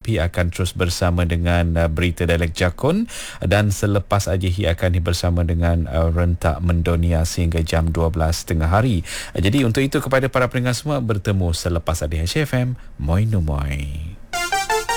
Hi akan terus bersama dengan berita dialek Jakun, dan selepas aja Hi akan bersama dengan rentak Mendonia sehingga jam 12 tengah hari. Jadi untuk itu kepada para pendengar semua, bertemu selepas Adidas FM. Moi no moi.